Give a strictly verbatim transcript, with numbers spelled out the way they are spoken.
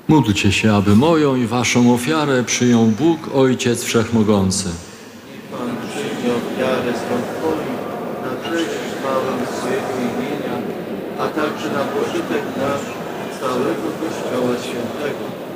Módlcie się, aby moją i waszą ofiarę przyjął Bóg, Ojciec Wszechmogący. Pan przyjmie ofiarę z rąk Twoich na cześć i chwałę swojego imienia, a także na pożytek nasz, całego Kościoła Świętego.